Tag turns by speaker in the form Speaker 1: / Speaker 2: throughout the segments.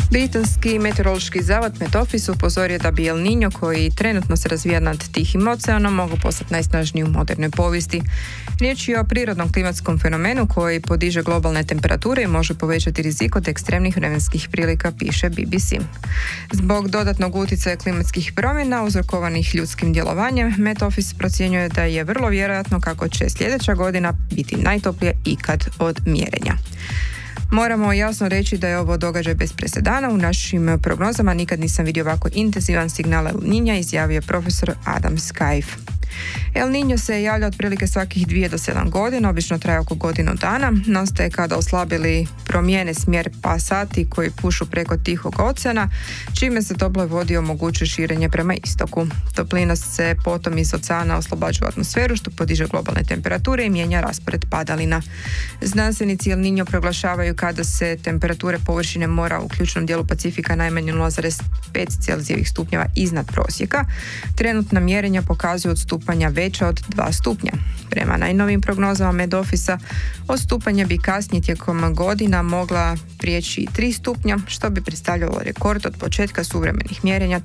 Speaker 1: Britanski meteorološki zavod Met-Office upozorio da bi El Niño, koji trenutno se razvija nad Tihim oceanom, mogao postati najsnažniji u modernoj povijesti. Riječ je o prirodnom klimatskom fenomenu koji podiže globalne temperature i može povećati rizik od ekstremnih vremenskih prilika, piše BBC. Zbog dodatnog utjecaja klimatskih promjena uzrokovanih ljudskim djelovanjem, Met-Office procjenjuje da je vrlo vjerojatno kako će sljedeća godina biti najtoplija ikad od mjerenja. Moramo jasno reći da je ovo događaj bez presedana. U našim prognozama nikad nisam vidio ovako intenzivan signal El Niña, izjavio profesor Adam Scaife. El Niño se javlja otprilike svakih 2 do 7 godina, obično traje oko godinu dana. Nastaje kada oslabili promijene smjer pasati koji pušu preko Tihog oceana, čime se toploj vodi omogućuje širenje prema istoku. Toplina se potom iz oceana oslobađa u atmosferu, što podiže globalne temperature i mijenja raspored padalina. Znanstvenici El Niño proglašavaju kada se temperature površine mora u ključnom dijelu Pacifika najmanje 0,5 Celzijevih stupnjeva iznad prosjeka. Trenutna mjerenja pokazuju odstupanja veća od 2 stupnja. Prema najnovijim prognozama Met-Office-a, odstupanja bi kasnije tijekom godina mogla prijeći 3 stupnja, što bi predstavljalo rekord od početka suvremenih mjerenja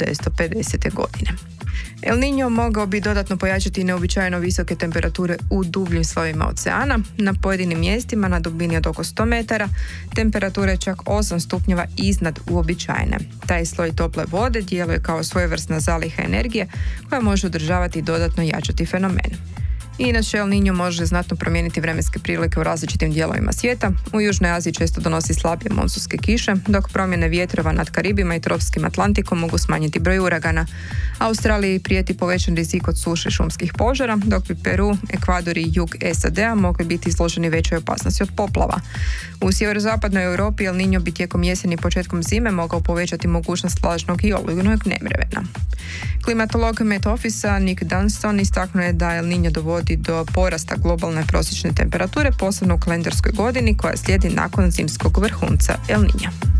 Speaker 1: 1950. godine. El Niño mogao bi dodatno pojačati neuobičajeno visoke temperature u dubljim slojevima oceana. Na pojedinim mjestima na dubini od oko 100 metara temperatura je čak 8 stupnjeva iznad uobičajene. Taj sloj tople vode djeluje kao svojevrsna zaliha energije koja može održavati i dodatno jačati fenomen. Inače, El Niño može znatno promijeniti vremenske prilike u različitim dijelovima svijeta. U Južnoj Aziji često donosi slabije monsunske kiše, dok promjene vjetrova nad Karibima i tropskim Atlantikom mogu smanjiti broj uragana. Australiji prijeti povećan rizik od suše i šumskih požara, dok bi Peru, Ekvador i jug SAD-a mogli biti izloženi većoj opasnosti od poplava. U sjeverozapadnoj Europi El Niño bi tijekom jeseni i početkom zime mogao povećati mogućnost vlažnog i olujnog nevremena. Klimatolog Met-Office-a Nick Dunston istaknuo je da El Niño dovodi do porasta globalne prosječne temperature, posebno u kalendarskoj godini koja slijedi nakon zimskog vrhunca El Niña.